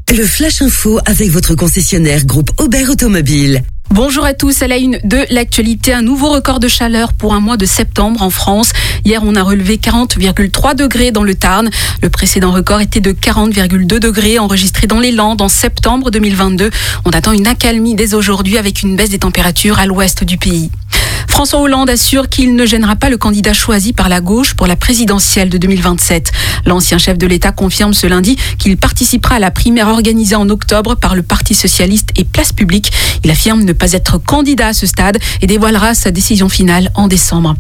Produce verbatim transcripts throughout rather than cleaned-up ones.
Le Flash Info avec votre concessionnaire groupe Aubert Automobile. Bonjour à tous, à la une de l'actualité, un nouveau record de chaleur pour un mois de septembre en France. Hier, on a relevé quarante virgule trois degrés dans le Tarn. Le précédent record était de quarante virgule deux degrés enregistré dans les Landes en septembre deux mille vingt-deux. On attend une accalmie dès aujourd'hui avec une baisse des températures à l'ouest du pays. François Hollande assure qu'il ne gênera pas le candidat choisi par la gauche pour la présidentielle de deux mille vingt-sept. L'ancien chef de l'État confirme ce lundi qu'il participera à la primaire organisée en octobre par le Parti socialiste et Place Publique. Il affirme ne pas être candidat à ce stade et dévoilera sa décision finale en décembre.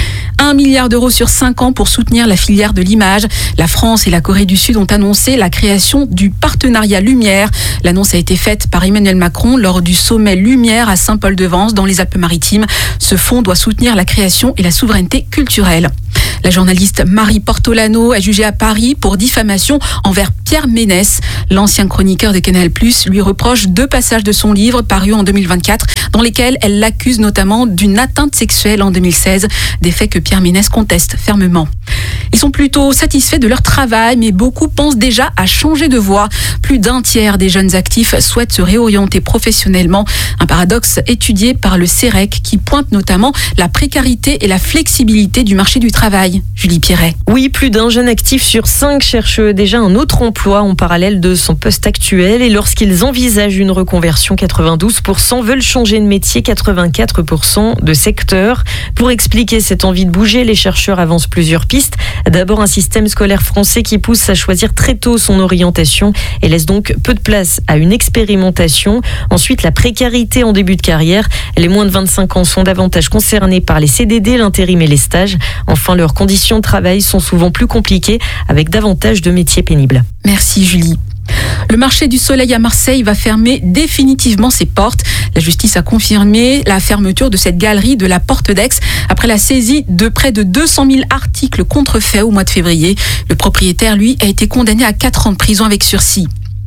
Un milliard d'euros sur cinq ans pour soutenir la filière de l'image. La France et la Corée du Sud ont annoncé la création du partenariat Lumière. L'annonce a été faite par Emmanuel Macron lors du sommet Lumière à Saint-Paul-de-Vence dans les Alpes-Maritimes. Ce fonds doit soutenir la création et la souveraineté culturelle. La journaliste Marie Portolano a jugé à Paris pour diffamation envers Pierre Ménès. L'ancien chroniqueur de Canal plus, lui reproche deux passages de son livre paru en deux mille vingt-quatre dans lesquels elle l'accuse notamment d'une atteinte sexuelle en deux mille seize, des faits que Pierre Ménès conteste fermement. Ils sont plutôt satisfaits de leur travail, mais beaucoup pensent déjà à changer de voie. Plus d'un tiers des jeunes actifs souhaitent se réorienter professionnellement. Un paradoxe étudié par le C E R E C qui pointe notamment la précarité et la flexibilité du marché du travail. Julie Pierret. Oui, plus d'un jeune actif sur cinq cherche déjà un autre emploi en parallèle de son poste actuel. Et lorsqu'ils envisagent une reconversion, quatre-vingt-douze pour cent veulent changer de métier, quatre-vingt-quatre pour cent de secteur. Pour expliquer cette envie de bouger, les chercheurs avancent plusieurs pistes. D'abord, un système scolaire français qui pousse à choisir très tôt son orientation et laisse donc peu de place à une expérimentation. Ensuite, la précarité en début de carrière. Les moins de vingt-cinq ans sont davantage concernés par les C D D, l'intérim et les stages. Enfin, leurs conditions de travail sont souvent plus compliquées avec davantage de métiers pénibles. Merci Julie. Le marché du soleil à Marseille va fermer définitivement ses portes. La justice a confirmé la fermeture de cette galerie de la Porte d'Aix après la saisie de près de deux cent mille articles contrefaits au mois de février. Le propriétaire, lui, a été condamné à quatre ans de prison avec sursis.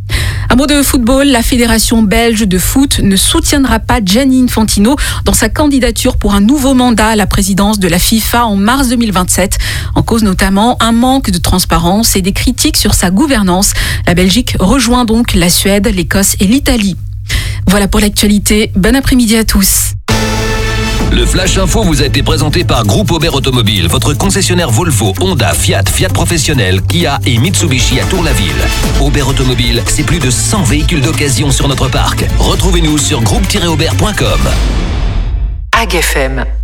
Un mot de football, la Fédération belge de foot ne soutiendra pas Gianni Infantino dans sa candidature pour un nouveau mandat à la présidence de la FIFA en mars deux mille vingt-sept. En cause notamment un manque de transparence et des critiques sur sa gouvernance. La Belgique rejoint donc la Suède, l'Écosse et l'Italie. Voilà pour l'actualité. Bon après-midi à tous. Le Flash Info vous a été présenté par Groupe Aubert Automobile, votre concessionnaire Volvo, Honda, Fiat, Fiat Professionnel, Kia et Mitsubishi à Tour-la-Ville. Aubert Automobile, c'est plus de cent véhicules d'occasion sur notre parc. Retrouvez-nous sur groupe tiret aubert point com. A G F M.